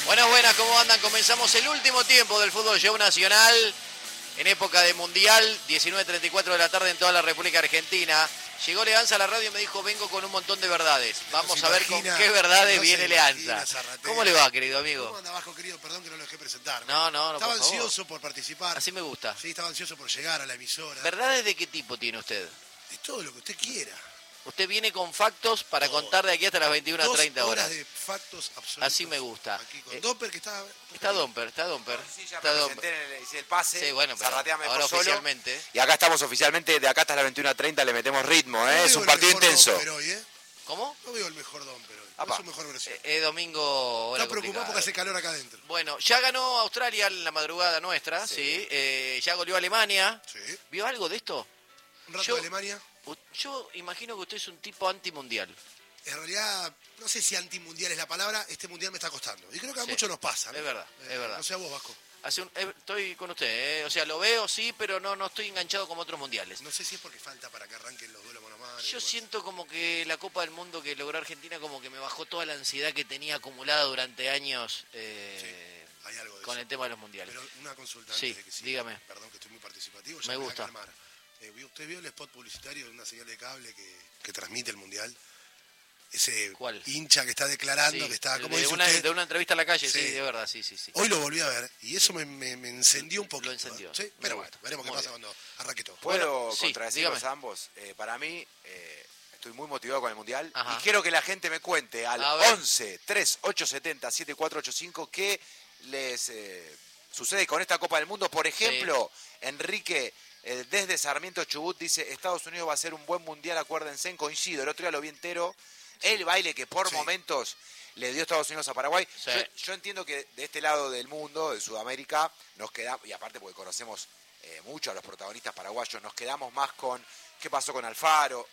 Buenas, buenas, ¿cómo andan? Comenzamos el último tiempo del Fútbol Show Nacional en época de Mundial, 19:34 de la tarde en toda la República Argentina. Llegó Leanza a la radio y me dijo, vengo con un montón de verdades. Vamos a ver con qué verdades viene Leanza. ¿Cómo le va, querido amigo? ¿Cómo anda abajo, querido? Perdón que no lo dejé presentar. No, estaba por favor. ansioso por participar. Así me gusta. Sí, estaba ansioso por llegar a la emisora. ¿Verdades de qué tipo tiene usted? De todo lo que usted quiera. Usted viene con factos para contar de aquí hasta las 21:30 2 horas. de factos absolutos. Así me gusta. Aquí con Domper, que está... Está Domper. Sí, ya me presenté, hice el pase. Sí, bueno, pero Zarrateame ahora por solo. oficialmente. Y acá estamos oficialmente, de acá hasta las 21:30 le metemos ritmo, No es veo un el partido mejor intenso. Domper hoy, ¿Cómo? No veo el mejor Domper hoy. Apa. No es su mejor versión. Es domingo. hora Está preocupado complicada. porque hace calor acá adentro. Bueno, ya ganó Australia en la madrugada nuestra, sí. Ya goleó a Alemania. Sí. ¿Vio algo de esto? Un rato Yo- de Alemania. Yo imagino que usted es un tipo antimundial. En realidad, no sé si antimundial es la palabra, este mundial me está costando. Y creo que a Sí. muchos nos pasa, ¿no? Es verdad, es verdad. No sé a vos, Vasco. Estoy con usted, ¿eh? O sea, lo veo, sí, pero no estoy enganchado como otros mundiales. No sé si es porque falta para que arranquen los duelos mano a mano. y Yo demás. siento como que la Copa del Mundo que logró Argentina como que me bajó toda la ansiedad que tenía acumulada durante años Hay algo de con eso. el tema de los mundiales. Pero una consulta Sí, antes de que siga. dígame. Perdón que estoy muy participativo. Me voy a gusta. calmar. ¿Usted vio el spot publicitario de una señal de cable que transmite el mundial? Ese ¿Cuál? hincha que está declarando, Sí, que está, como de dice una, usted, de una entrevista a la calle, sí, Sí. de verdad, sí. hoy lo volví a ver y eso me encendió un poquito. Lo encendió. ¿Sí? Me Pero gusta. bueno, veremos qué Muy pasa bien. cuando arranque todo. ¿Puedo Bueno, sí, contradecirlos dígame. a ambos? Para mí, estoy muy motivado con el Mundial. Ajá. Y quiero que la gente me cuente al A ver. 11 3870 7485 qué les sucede con esta Copa del Mundo. Por ejemplo, Enrique desde Sarmiento Chubut dice, Estados Unidos va a ser un buen Mundial, acuérdense, coincido. El otro día lo vi entero. El baile que por Sí. momentos le dio Estados Unidos a Paraguay. Sí. Yo entiendo que de este lado del mundo, de Sudamérica, nos queda, y aparte porque conocemos mucho a los protagonistas paraguayos, nos quedamos más con qué pasó con Alfaro,